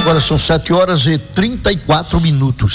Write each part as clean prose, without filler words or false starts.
Agora são 7h34,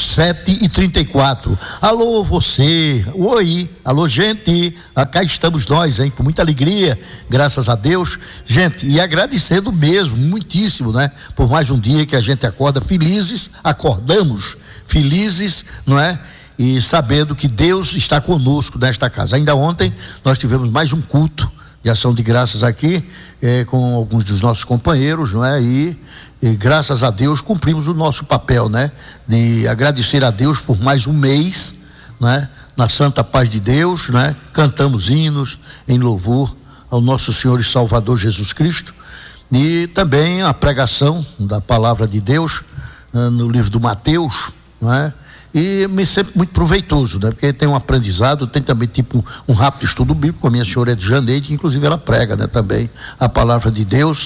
7h34. Alô, você, oi, alô, gente, cá estamos nós, hein, com muita alegria, graças a Deus, gente, e agradecendo mesmo, muitíssimo, né, por mais um dia que a gente acorda felizes, acordamos felizes, não é? E sabendo que Deus está conosco nesta casa. Ainda ontem nós tivemos mais um culto de ação de graças aqui, com alguns dos nossos companheiros, não é? E graças a Deus cumprimos o nosso papel, né? De agradecer a Deus por mais um mês, né? Na santa paz de Deus, né? Cantamos hinos em louvor ao nosso Senhor e Salvador Jesus Cristo, e também a pregação da palavra de Deus no livro do Mateus, não é? E me sempre muito proveitoso, né? Porque tem um aprendizado, tem também tipo um rápido estudo bíblico. A minha senhora é de Janeiro, que inclusive ela prega, né? Também a palavra de Deus,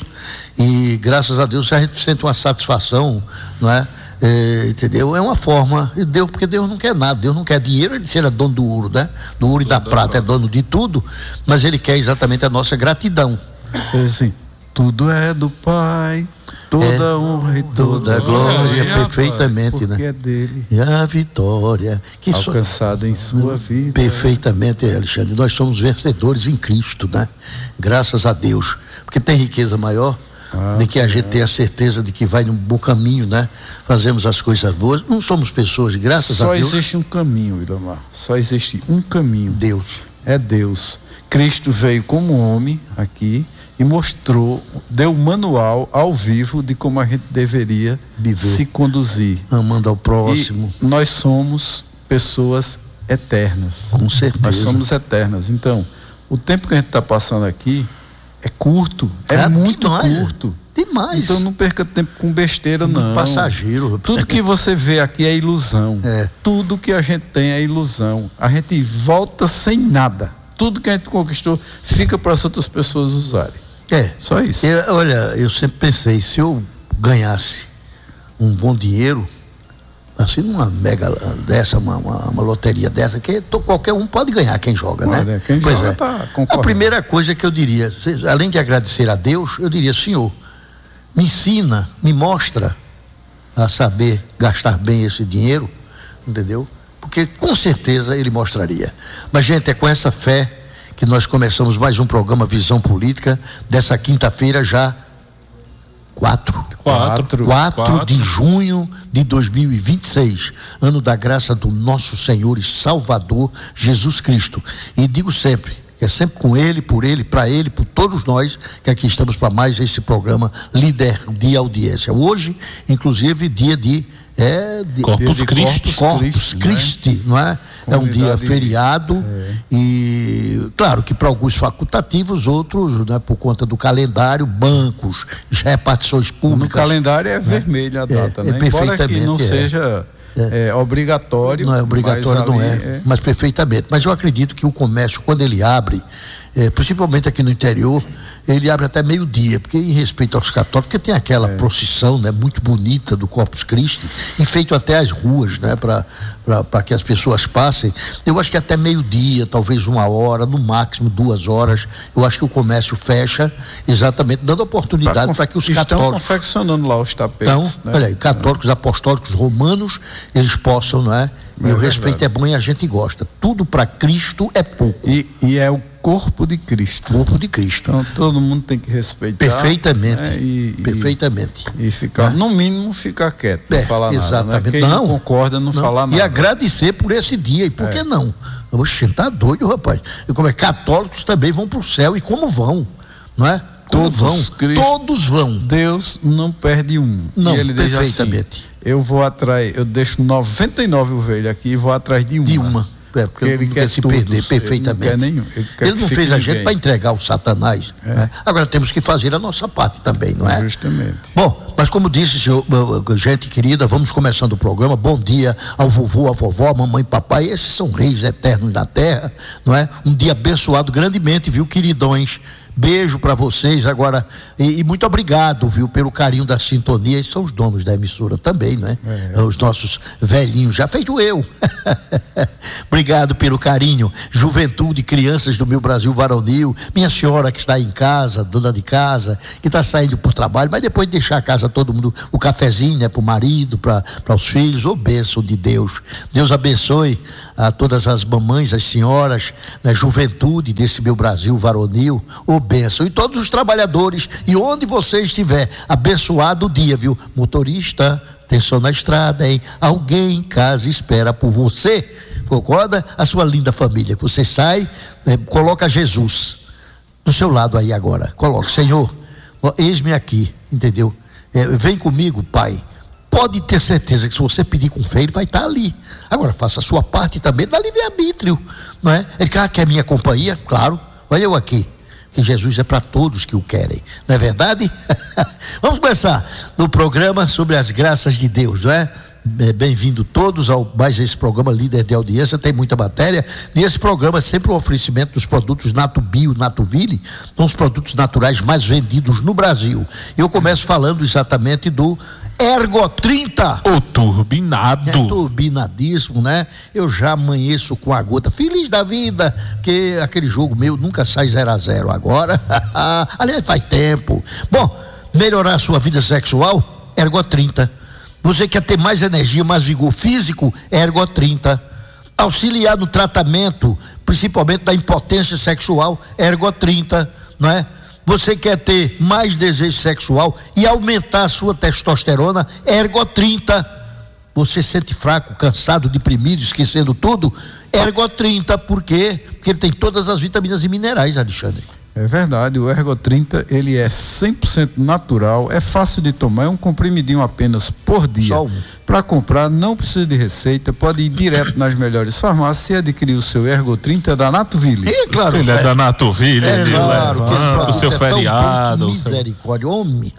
e graças a Deus a gente sente uma satisfação, não é? Entendeu? É uma forma, Deus, porque Deus não quer nada, Deus não quer dinheiro, ele é dono do ouro, né? Do ouro e da prata, é dono de tudo, mas ele quer exatamente a nossa gratidão. Assim, tudo é do Pai, toda honra e toda glória, perfeitamente, porque né? É dele. E a vitória que alcançada em sua vida. Perfeitamente, Alexandre. Nós somos vencedores em Cristo, né? Graças a Deus. Porque tem riqueza maior de que a gente ter a certeza de que vai num bom caminho, né? Fazemos as coisas boas. Não somos pessoas, graças a Deus. Só existe um caminho, Ilamar. Só existe um caminho. Deus. É Deus. Cristo veio como homem aqui e mostrou, deu um manual ao vivo de como a gente deveria se conduzir. Amando ao próximo. E nós somos pessoas eternas. Com certeza. Nós somos eternas. Então, o tempo que a gente está passando aqui é curto, é muito demais, curto. Demais. Então não perca tempo com besteira, não. Passageiro. Tudo que você vê aqui é ilusão. Tudo que a gente tem é ilusão. A gente volta sem nada. Tudo que a gente conquistou fica para as outras pessoas usarem. Só isso. Eu sempre pensei, se eu ganhasse um bom dinheiro, assim, numa mega dessa, uma loteria dessa, que qualquer um pode ganhar, quem joga, né? Quem joga tá concorrendo. A primeira coisa que eu diria, além de agradecer a Deus, eu diria: Senhor, me ensina, me mostra a saber gastar bem esse dinheiro, entendeu? Porque com certeza ele mostraria. Mas, gente, é com essa fé que nós começamos mais um programa Visão Política, dessa quinta-feira, já 4 de junho de 2026, ano da graça do nosso Senhor e Salvador Jesus Cristo. E digo sempre, que é sempre com Ele, por Ele, para Ele, por todos nós, que aqui estamos para mais esse programa Líder de Audiência. Hoje, inclusive, dia de Corpus Christi, não é? É um dia feriado, e claro que para alguns facultativos, outros, né, por conta do calendário, bancos, repartições públicas. No calendário é vermelha a data, né? Embora que não seja obrigatório. Não é obrigatório, mas perfeitamente. Mas eu acredito que o comércio, quando ele abre, principalmente aqui no interior, ele abre até meio-dia, porque em respeito aos católicos, porque tem aquela procissão, né, muito bonita do Corpus Christi, e feito até as ruas, né, para que as pessoas passem. Eu acho que até meio-dia, talvez 1 hora, no máximo 2 horas, eu acho que o comércio fecha, exatamente dando oportunidade para que os católicos estão confeccionando lá os tapetes. Então, né? Olha aí, católicos, apostólicos, romanos, eles possam, não é? E o respeito é bom e a gente gosta. Tudo para Cristo é pouco. E é o corpo de Cristo. Corpo de Cristo. Então todo mundo tem que respeitar. Perfeitamente. Né? Perfeitamente. E ficar, no mínimo, ficar quieto, não falar exatamente. Nada. Né? Quem não concorda, não falar nada. E agradecer por esse dia. E por que não? Oxe, tá doido, rapaz. E como católicos também vão para o céu. E como vão? Não é? Todos vão. Deus não perde um. Não, e ele perfeitamente. Assim, eu vou atrás, eu deixo 99 ovelhas aqui e vou atrás de uma. De uma. Porque ele não quer se perder perfeitamente. Ele não, ele não fez a gente para entregar o Satanás. Né? Agora temos que fazer a nossa parte também, não é? Justamente. Bom, mas como disse, senhor, gente querida, vamos começando o programa. Bom dia ao vovô, à vovó, à mamãe e papai. Esses são reis eternos na terra, não é? Um dia abençoado grandemente, viu, queridões? Beijo para vocês agora e muito obrigado, viu, pelo carinho da sintonia. Eles são os donos da emissora também, né? Os nossos velhinhos, já feito eu. Obrigado pelo carinho. Juventude, crianças do meu Brasil varonil, minha senhora que está aí em casa, dona de casa, que está saindo por trabalho, mas depois de deixar a casa todo mundo, o cafezinho, né, para o marido, para os filhos, bênção de Deus. Deus abençoe a todas as mamães, as senhoras, na juventude desse meu Brasil varonil, bênção. E todos os trabalhadores, e onde você estiver, abençoado o dia, viu? Motorista, atenção na estrada, hein? Alguém em casa espera por você. Concorda? A sua linda família, que você sai, coloca Jesus do seu lado aí agora. Coloca, Senhor, eis-me aqui, entendeu? Vem comigo, Pai. Pode ter certeza que se você pedir com fé, ele vai estar ali. Agora, faça a sua parte também, dá livre-arbítrio, não é? Ele quer minha companhia? Claro, olha eu aqui. Que Jesus é para todos que o querem, não é verdade? Vamos começar no programa sobre as graças de Deus, não é? Bem-vindo todos ao mais esse programa Líder de Audiência, tem muita matéria, e esse programa é sempre um oferecimento dos produtos Natubio, Natuville, são os produtos naturais mais vendidos no Brasil. Eu começo falando exatamente do Ergo 30. O turbinado. Turbinadíssimo, né? Eu já amanheço com a gota, feliz da vida, porque aquele jogo meu nunca sai 0-0 agora. Aliás, faz tempo. Bom, melhorar a sua vida sexual, Ergo 30. Você quer ter mais energia, mais vigor físico, Ergo 30. Auxiliar no tratamento, principalmente da impotência sexual, Ergo 30, não é? Você quer ter mais desejo sexual e aumentar a sua testosterona, Ergo 30. Você se sente fraco, cansado, deprimido, esquecendo tudo, Ergo 30, por quê? Porque ele tem todas as vitaminas e minerais, Alexandre. É verdade, o Ergo 30, ele é 100% natural, é fácil de tomar, é um comprimidinho apenas por dia. Para comprar, não precisa de receita, pode ir direto nas melhores farmácias e adquirir o seu Ergo 30 da Natuville. É claro. Ele é da Natuville, claro, levanta o seu feriado. Misericórdia, homem.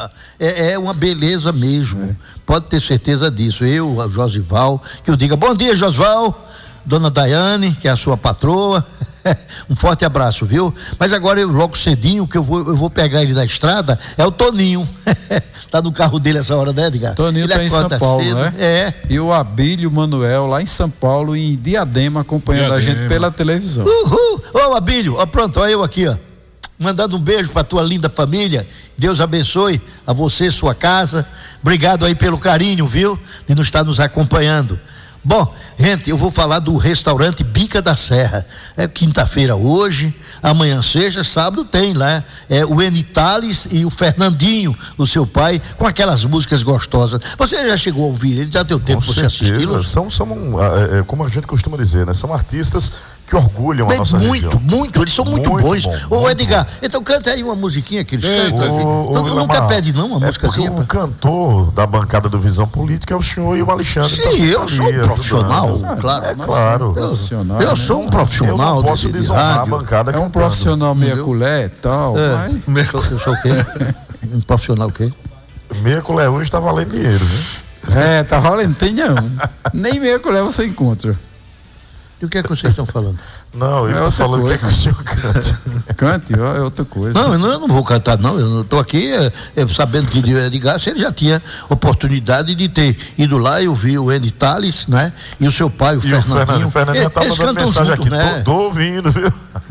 É uma beleza mesmo. Pode ter certeza disso. Eu, a Josival, que eu diga bom dia, Josival, dona Daiane, que é a sua patroa. Um forte abraço, viu? Mas agora eu logo cedinho que eu vou pegar ele na estrada, é o Toninho. Tá no carro dele essa hora, né, Edgar? Toninho tá em São Paulo, cedo, né? E o Abílio Manuel lá em São Paulo, em Diadema, acompanhando a gente pela televisão. Ô Abílio, pronto, olha eu aqui, ó. Mandando um beijo pra tua linda família. Deus abençoe a você, sua casa. Obrigado aí pelo carinho, viu? De nos estar nos acompanhando. Bom, gente, eu vou falar do restaurante Bica da Serra. É quinta-feira hoje, amanhã sexta, sábado tem lá. O Eni Tales e o Fernandinho, o seu pai, com aquelas músicas gostosas. Você já chegou a ouvir? Ele já deu tempo para você assisti-los? São como a gente costuma dizer, né? São artistas que orgulham a nossa região. Muito, eles são muito bons. Ô Edgar, então canta aí uma musiquinha que eles cantam. Nunca pede não, uma músicazinha. O cantor da bancada do Visão Política é o senhor e o Alexandre. Sim, eu sou um profissional, claro. É claro. Eu sou um profissional. Eu não posso desonrar a bancada cantando. É um profissional meia colher e tal. Eu sou o quê? Um profissional o quê? Meia colher hoje tá valendo dinheiro, viu? Tá valendo, tem não. Nem meia colher você encontra. E o que é que vocês estão falando? Não, eu estou falando que o senhor cante. Cante, é outra coisa. Não, eu não vou cantar, não. Eu estou aqui sabendo que o Edgar, ele já tinha oportunidade de ter ido lá e ouvir o Eni Tales, né? E o seu pai, o Fernandinho. O Fernandinho tá eles cantam juntos, aqui. Né? Tô ouvindo, viu?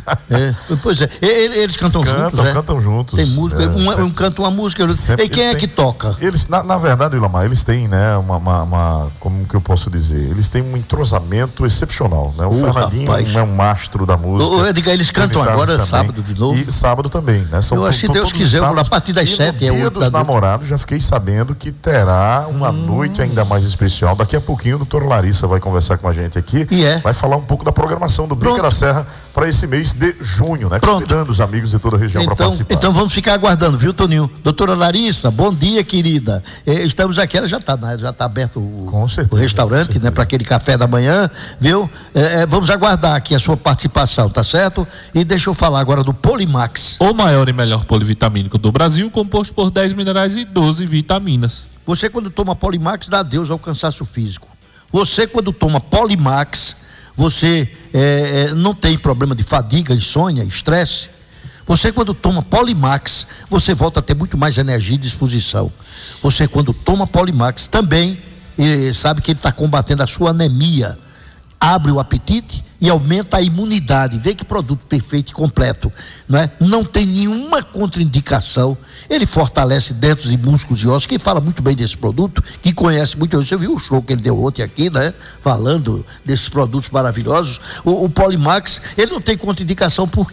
Pois é, eles cantam juntos, né? Cantam juntos. Tem música, um canta uma música. E quem é que toca? Eles, na verdade, Ilamar, eles têm, né, como que eu posso dizer? Eles têm um entrosamento excepcional, né? O Fernandinho é um mastro da música. Ô, Edgar, eles cantam agora, também, sábado de novo. E sábado também, né? Eu acho que Deus quiser, eu vou lá a partir das 7. No dia dos namorados, já fiquei sabendo que terá uma noite ainda mais especial. Daqui a pouquinho, o doutor Larissa vai conversar com a gente aqui. Vai falar um pouco da programação do Bica da Serra para esse mês de junho, né? Convidando os amigos de toda a região para participar. Então vamos ficar aguardando, viu, Toninho? Doutora Larissa, bom dia, querida. Estamos aqui, ela já está aberto o restaurante, né? Para aquele café da manhã, viu? Vamos aguardar aqui a sua participação, tá certo? E deixa eu falar agora do Polimax. O maior e melhor polivitamínico do Brasil, composto por 10 minerais e 12 vitaminas. Você, quando toma Polimax, dá adeus ao cansaço físico. Você, quando toma Polimax, você não tem problema de fadiga, insônia, estresse. Você quando toma Polimax, você volta a ter muito mais energia e disposição. Você quando toma Polimax também sabe que ele está combatendo a sua anemia, abre o apetite e aumenta a imunidade. Vê que produto perfeito e completo, não é? Não tem nenhuma contraindicação. Ele fortalece dentes e músculos e ossos. Quem fala muito bem desse produto, que conhece muito bem, você viu o show que ele deu ontem aqui, né? Falando desses produtos maravilhosos. O Polimax, ele não tem contraindicação, por